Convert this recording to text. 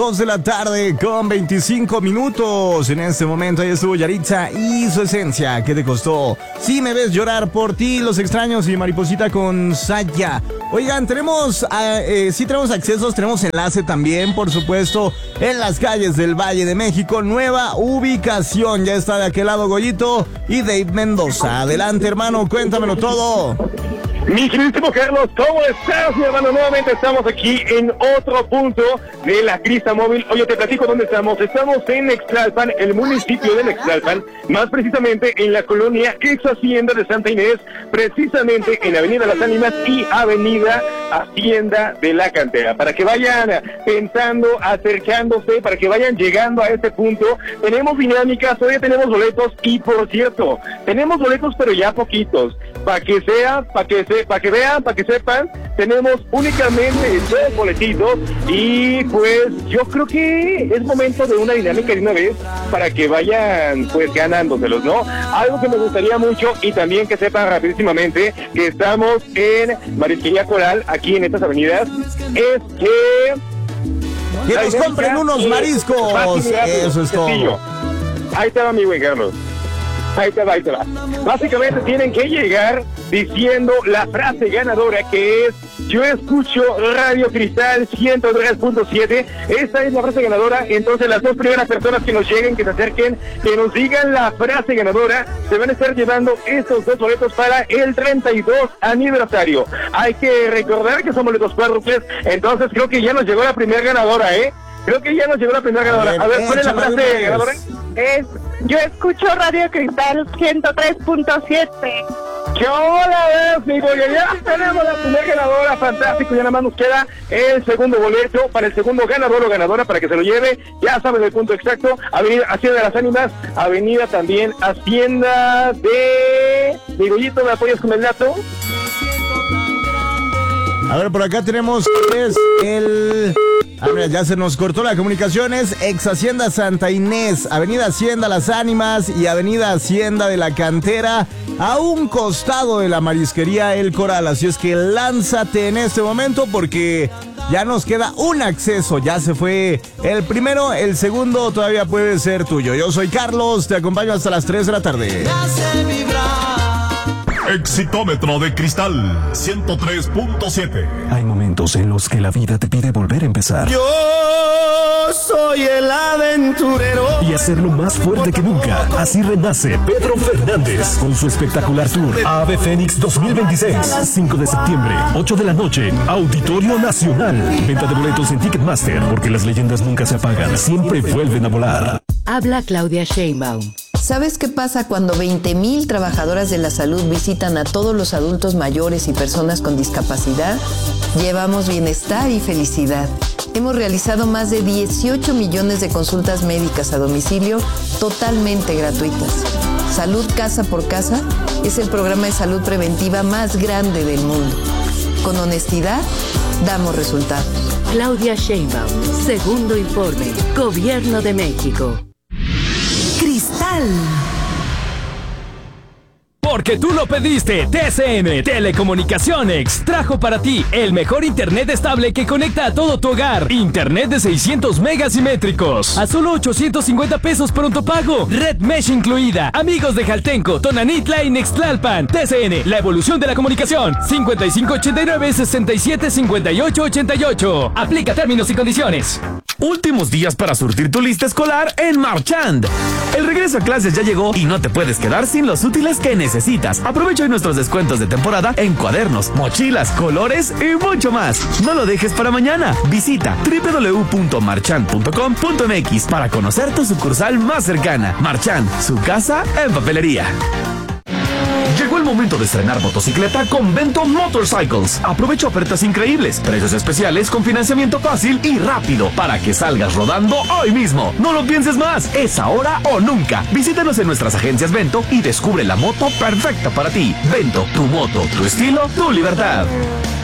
2 de la tarde con 25 minutos. En este momento ahí estuvo Yaritza y su esencia. ¿Qué te costó? Si me ves llorar por ti, Los Extraños y Mariposita con Saya. Oigan, tenemos accesos, tenemos enlace también, por supuesto, en las calles del Valle de México. Nueva ubicación. Ya está de aquel lado Goyito y Dave Mendoza. Adelante, hermano, cuéntamelo todo. Mi queridísimo Carlos, ¿cómo estás, mi hermano? Nuevamente estamos aquí en otro punto de la Crista Móvil. Oye, te platico dónde estamos. Estamos en Nextlalpan, el municipio de Nextlalpan, más precisamente en la colonia Ex Hacienda de Santa Inés, precisamente en Avenida Las Ánimas y Avenida Hacienda de la Cantera. Para que vayan pensando, acercándose, para que vayan llegando a este punto. Tenemos dinámicas, todavía tenemos boletos y, por cierto, tenemos boletos pero ya poquitos. Para que vean, para que sepan, tenemos únicamente 2 boletitos y pues yo creo que es momento de una dinámica de una vez para que vayan pues ganándoselos, ¿no? Algo que me gustaría mucho y también que sepan rapidísimamente que estamos en Marisquería Coral, aquí en estas avenidas, es que nos compren unos mariscos. Eso es todo. Ahí te va, mi buen Carlos. Ahí te va. Básicamente tienen que llegar diciendo la frase ganadora, que es: yo escucho Radio Cristal 103.7. Esta es la frase ganadora. Entonces las 2 primeras personas que nos lleguen, que se acerquen, que nos digan la frase ganadora, se van a estar llevando estos 2 boletos para el 32 aniversario. Hay que recordar que son boletos cuádruples. Entonces creo que ya nos llegó la primera ganadora, ¿eh? Creo que ya nos llegó la primera ganadora. A ver, ¿cuál es la frase ganadora? Es: yo escucho Radio Cristal 103.7. ¡Qué hola, amigo! Ya tenemos la primera ganadora, fantástico. Ya nada más nos queda el segundo boleto para el segundo ganador o ganadora para que se lo lleve. Ya saben el punto exacto: Avenida Hacienda de las Ánimas, Avenida también Hacienda de Goyito. ¿Me apoyas con el dato? A ver, por acá tenemos mira, ya se nos cortó la comunicación. Es Ex Hacienda Santa Inés, Avenida Hacienda Las Ánimas y Avenida Hacienda de la Cantera, a un costado de la Marisquería El Coral. Así es que lánzate en este momento porque ya nos queda un acceso. Ya se fue el primero, el segundo todavía puede ser tuyo. Yo soy Carlos, te acompaño hasta las 3 de la tarde. Exitómetro de Cristal 103.7. Hay momentos en los que la vida te pide volver a empezar. Yo soy el aventurero. Y hacerlo más fuerte que nunca. Así renace Pedro Fernández con su espectacular tour Ave Fénix 2026. 5 de septiembre, 8 de la noche, Auditorio Nacional. Venta de boletos en Ticketmaster, porque las leyendas nunca se apagan, siempre vuelven a volar. Habla Claudia Sheinbaum. ¿Sabes qué pasa cuando 20,000 trabajadoras de la salud visitan a todos los adultos mayores y personas con discapacidad? Llevamos bienestar y felicidad. Hemos realizado más de 18 millones de consultas médicas a domicilio totalmente gratuitas. Salud Casa por Casa es el programa de salud preventiva más grande del mundo. Con honestidad, damos resultados. Claudia Sheinbaum, segundo informe, Gobierno de México. Cristal. Porque tú lo pediste, TCM Telecomunicaciones trajo para ti el mejor internet estable que conecta a todo tu hogar. Internet de 600 megas simétricos a solo 850 pesos pronto pago. Red Mesh incluida. Amigos de Jaltenco, Tonanitla y Nextlalpan. TCN, la evolución de la comunicación. 5589-675888. Aplica términos y condiciones. Últimos días para surtir tu lista escolar en Marchand. El regreso a clases ya llegó y no te puedes quedar sin los útiles que necesitas. Aprovecha hoy nuestros descuentos de temporada en cuadernos, mochilas, colores y mucho más. No lo dejes para mañana. Visita www.marchand.com.mx para conocer tu sucursal más cercana. Marchand, su casa en papelería. Llegó el momento de estrenar motocicleta con Bento Motorcycles. Aprovecha ofertas increíbles, precios especiales con financiamiento fácil y rápido para que salgas rodando hoy mismo. No lo pienses más, es ahora o nunca. Visítanos en nuestras agencias Bento y descubre la moto perfecta para ti. Bento, tu moto, tu estilo, tu libertad.